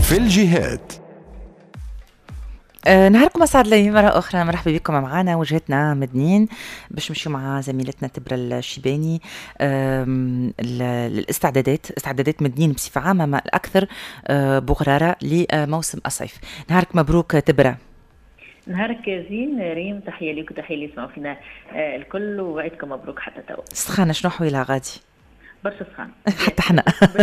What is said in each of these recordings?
في الجهات. نهاركم أسعد لي مرة أخرى. مرحبا بكم معنا وجهتنا مدنين باش نمشيو مع زميلتنا تبرة الشيباني. استعدادات مدنين بصفة عامة ما الأكثر بغرارة لموسم الصيف. نهارك مبروك تبرة. نهارك زين ريم، تحية ليك وتحية اللي يسمعوا فينا الكل، وعيدكم مبروك. حتى توا سخانة شنو حويلها غادي؟ برشا سخان حتى احنا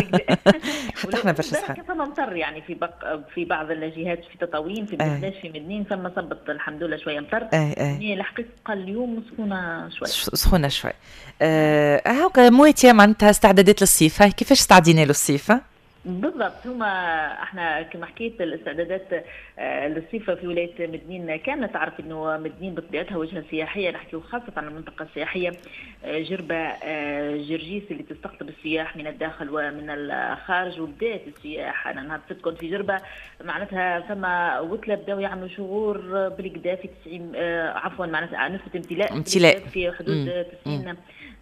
حتى احنا برشا سخان. ثم مطر يعني في بعض الجهات، في تطاوين، في بلداش، في مدنين ثم صبت الحمد لله شويه مطر. الحقيقه اليوم سخونه شوي. هاك مويتيا معناتها استعدادات للصيف. هاي كيفاش استعدينا للصيف؟ بالضبط، هما احنا كما حكيت الاستعدادات للصيف في ولايه مدنين كامله. تعرف انه مدنين بطبيعتها وجهه سياحيه، نحكيو خاصه عن المنطقه السياحيه جربه جرجيس اللي تستقطب السياح من الداخل ومن الخارج. وبدات السياح انا نهار تكون في جربه معناتها ثم وتله بداو يعملوا شهور بالكدا في 90 عفوا معناتها نسبه امتلاء في حدود 90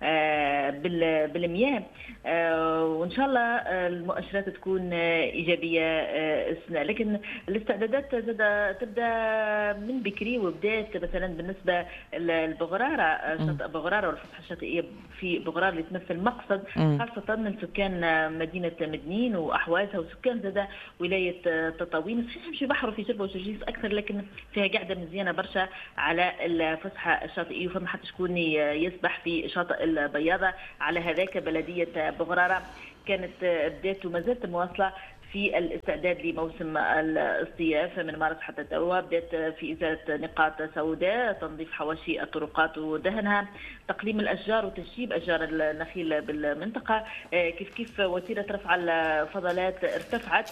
بالمياه. وان شاء الله المؤشرات تكون ايجابيه السنه. لكن الاستعدادات تبدا من بكري، وبدات مثلا بالنسبه للبغراره، شاطئ بغراره والفسحه الشاطئيه في بغراره اللي تمثل مقصد خاصه من سكان مدينه مدنين واحوازها وسكان زاده ولايه تطاوين. صحيح مش بحر في جربه وجرجيس اكثر، لكن فيها قاعده مزيانه برشا على الفسحه الشاطئيه، وفما حتى شكون يسبح في شاطئ البياضه. على هذاك بلديه بغراره كانت بدات وما زالت مواصله في الاستعداد لموسم الصيف من مارس حتى توا. بدات في ازاله نقاط سوداء، تنظيف حواشي الطرقات ودهنها، تقليم الاشجار وتشييب اشجار النخيل بالمنطقه. كيف وتيره رفع الفضلات ارتفعت،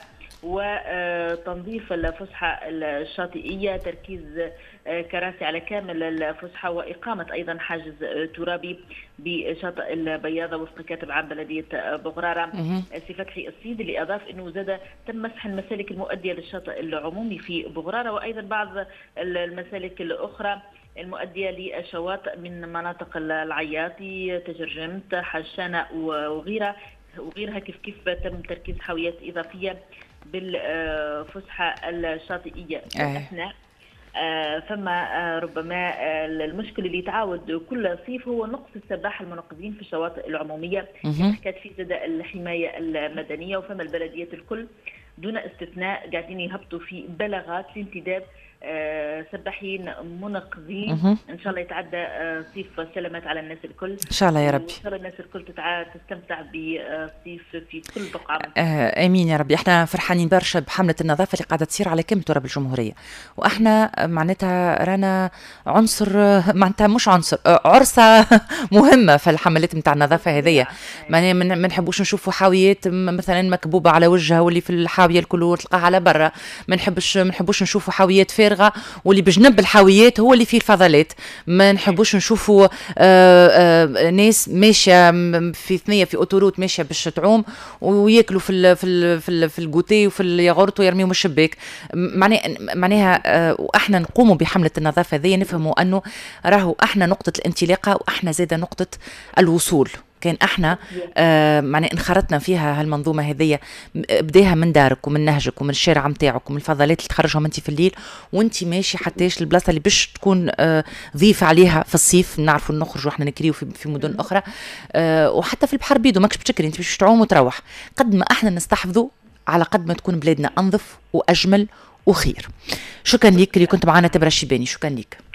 وتنظيف الفسحه الشاطئيه، تركيز كراسي على كامل الفسحه، واقامه ايضا حاجز ترابي بشاطئ البياضه وفق كاتب عام بلديه بغراره سي فتحي الصيد، اللي اضاف انه زاد تم مسح المسالك المؤديه للشاطئ العمومي في بغراره، وايضا بعض المسالك الاخرى المؤديه للشواطئ من مناطق العياطي، تجرجمت، حشانه وغيرها. كيف تم تركيز حاويات اضافيه بالفسحه الشاطئيه. احنا فما ربما المشكل اللي يتعاود كل صيف هو نقص السباحه المنقذين في الشواطئ العموميه. حكت في زاد الحمايه المدنيه، وفما البلديات الكل دون استثناء قاعدين يهبطوا في بلاغات لانتداب سباحين منقذين. ان شاء الله يتعدى صيف سلامات على الناس الكل ان شاء الله يا ربي. ان شاء الله الناس الكل تستمتع بصيف في كل بقعه. امين يا ربي. احنا فرحانين برشا بحمله النظافه اللي قاعده تصير على كامل تراب الجمهوريه، واحنا معناتها رانا عنصر، معناتها مش عنصر، عرصه مهمه في الحملات نتاع النظافه هذيا. ما نحبوش نشوفوا حاويات مثلا مكبوبه على وجهها، واللي في الحاويه الكل تلقاها على برا. ما نحبوش نشوفوا حاويات فارغه واللي بجنب الحاويات هو اللي فيه الفضلات. ما نحبوش نشوفوا ناس ماشيه في ثنيه في اوتوروت ماشيه باش تعوم وياكلوا في الجوتي وفي الياغورت ويرميوا من الشباك. معناها واحنا نقوموا بحمله النظافه هذه نفهموا انه راهو احنا نقطه الانطلاقه، واحنا زاده نقطه الوصول. كان احنا معناها انخرطنا فيها هالمنظومه هذية، بداها من دارك ومن نهجك ومن الشارع نتاعك ومن الفضلات اللي تخرجهم انت في الليل وانت ماشي حتىش البلاصه اللي باش تكون ضيف عليها في الصيف. نعرفوا نخرجوا احنا نكريو في مدن اخرى، وحتى في البحر بيضو ماكش بتشكري، انت باش تعوم وتروح. قد ما احنا نستحفظوا على قد ما تكون بلادنا انظف واجمل وخير. شكرا ليك اللي كنت معنا تبرة الشيباني. شكرا ليك.